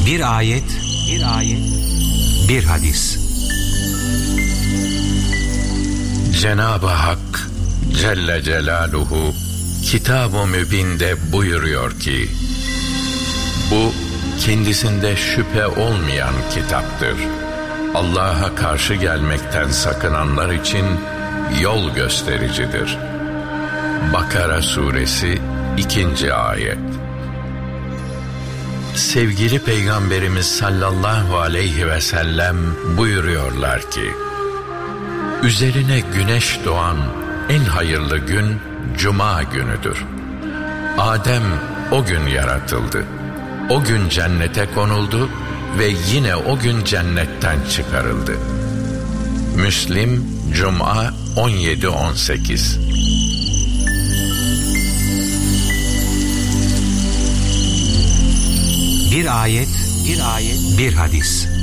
Bir ayet, bir hadis. Cenab-ı Hak Celle Celaluhu Kitab-ı Mübin'de buyuruyor ki, bu kendisinde şüphe olmayan kitaptır. Allah'a karşı gelmekten sakınanlar için yol göstericidir. Bakara Suresi 2. ayet. Sevgili Peygamberimiz sallallahu aleyhi ve sellem buyuruyorlar ki, üzerine güneş doğan en hayırlı gün Cuma günüdür. Adem o gün yaratıldı. O gün cennete konuldu ve yine o gün cennetten çıkarıldı. Müslim, Cuma 17-18. Bir ayet, bir hadis.